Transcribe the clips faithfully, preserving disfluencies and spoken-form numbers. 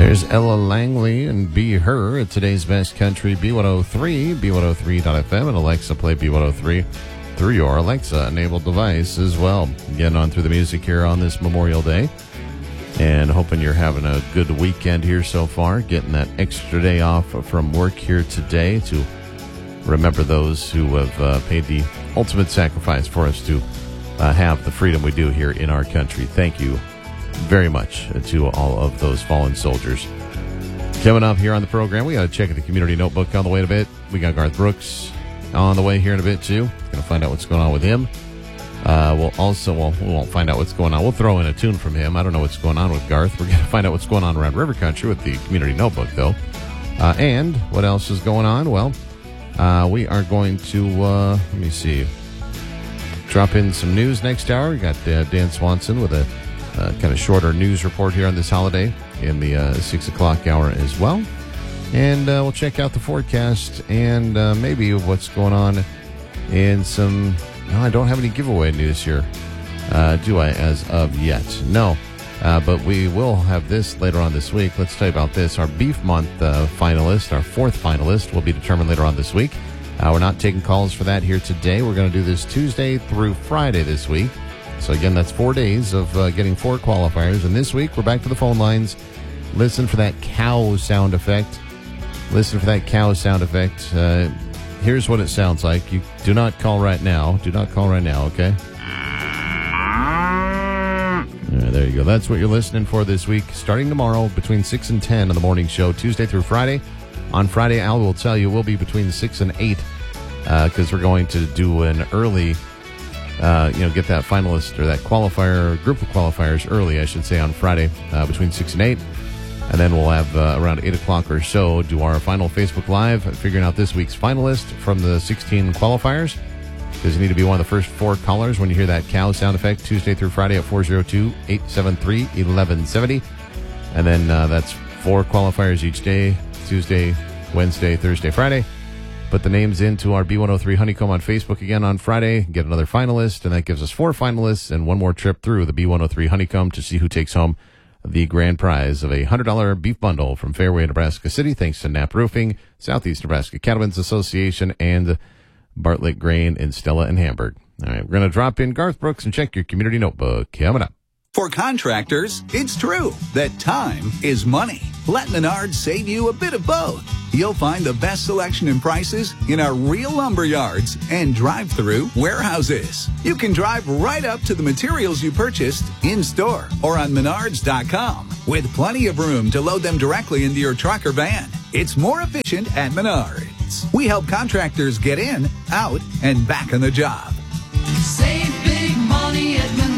There's Ella Langley and Be Her at today's Best Country, B one oh three, B one oh three dot F M, and Alexa play B one oh three through your Alexa-enabled device as well. Getting on through the music here on this Memorial Day, and hoping you're having a good weekend here so far, getting that extra day off from work here today to remember those who have uh, paid the ultimate sacrifice for us to uh, have the freedom we do here in our country. Thank you very much to all of those fallen soldiers. Coming up here on the program, we got to check the community notebook on the way in a bit. We got Garth Brooks on the way here in a bit too. Going to find out what's going on with him. Uh, we'll also, well, we won't find out what's going on. We'll throw in a tune from him. I don't know what's going on with Garth. We're going to find out what's going on around River Country with the community notebook though. Uh, and what else is going on? Well, uh, we are going to, uh, let me see, drop in some news next hour. We got uh, Dan Swanson with a Uh, kind of shorter news report here on this holiday in the uh, six o'clock hour as well. And uh, we'll check out the forecast and uh, maybe what's going on in some... No, I don't have any giveaway news here, uh, do I, as of yet? No, uh, but we will have this later on this week. Let's tell you about this. Our Beef Month uh, finalist, our fourth finalist, will be determined later on this week. Uh, we're not taking calls for that here today. We're going to do this Tuesday through Friday this week. So, again, that's four days of uh, getting four qualifiers. And this week, we're back to the phone lines. Listen for that cow sound effect. Listen for that cow sound effect. Uh, here's what it sounds like. You do not call right now. Do not call right now, okay? Yeah, there you go. That's what you're listening for this week. Starting tomorrow between six and ten on the morning show, Tuesday through Friday. On Friday, Al will tell you we'll be between six and eight because uh, we're going to do an early... Uh, you know, get that finalist or that qualifier, group of qualifiers early, I should say, on Friday uh, between six and eight. And then we'll have uh, around eight o'clock or so do our final Facebook Live, figuring out this week's finalist from the sixteen qualifiers. Because you need to be one of the first four callers when you hear that cow sound effect, Tuesday through Friday at four oh two, eight seven three, one one seven zero. And then uh, that's four qualifiers each day, Tuesday, Wednesday, Thursday, Friday. Put the names into our B one oh three Honeycomb on Facebook again on Friday. Get another finalist, and that gives us four finalists and one more trip through the B one oh three Honeycomb to see who takes home the grand prize of a one hundred dollars beef bundle from Fairway Nebraska City, thanks to Knapp Roofing, Southeast Nebraska Cattlemen's Association, and Bartlett Grain in Stella and Hamburg. All right, we're going to drop in Garth Brooks and check your community notebook. Coming up. For contractors, it's true that time is money. Let Menards save you a bit of both. You'll find the best selection and prices in our real lumber yards and drive-through warehouses. You can drive right up to the materials you purchased in-store or on menards dot com with plenty of room to load them directly into your truck or van. It's more efficient at Menards. We help contractors get in, out, and back on the job. Save big money at Menards.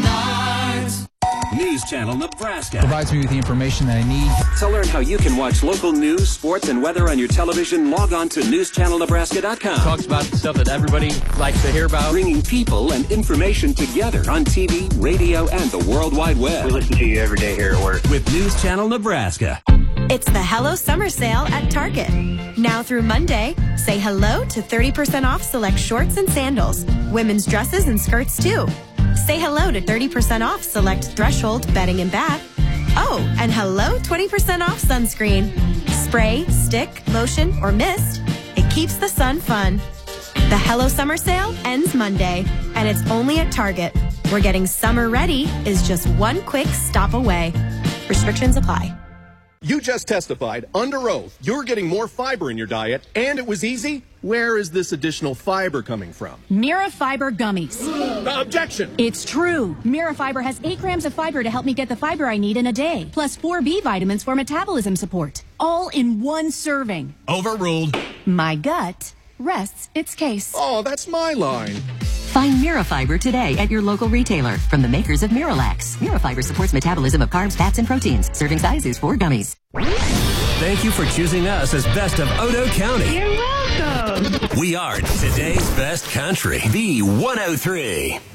News Channel Nebraska provides me with the information that I need. To learn how you can watch local news, sports, and weather on your television, log on to news channel nebraska dot com. Talks about the stuff that everybody likes to hear about. Bringing people and information together on T V, radio, and the World Wide Web. We listen to you every day here at work. With News Channel Nebraska. It's the Hello Summer Sale at Target. Now through Monday, say hello to thirty percent off select shorts and sandals, women's dresses and skirts too. Say hello to thirty percent off select Threshold bedding and bath. Oh, and hello twenty percent off sunscreen. Spray, stick, lotion, or mist. It keeps the sun fun. The Hello Summer Sale ends Monday, and it's only at Target, where getting summer ready is just one quick stop away. Restrictions apply. You just testified under oath you're getting more fiber in your diet, and it was easy. Where is this additional fiber coming from? Mira Fiber Gummies. Uh, objection! It's true. Mira Fiber has eight grams of fiber to help me get the fiber I need in a day, plus four B vitamins for metabolism support, all in one serving. Overruled. My gut rests its case. Oh, that's my line. Find Mirafiber today at your local retailer from the makers of Miralax. Mirafiber supports metabolism of carbs, fats, and proteins. Serving size is four gummies. Thank you for choosing us as Best of Odo County. You're welcome. We are today's Best Country, B one oh three.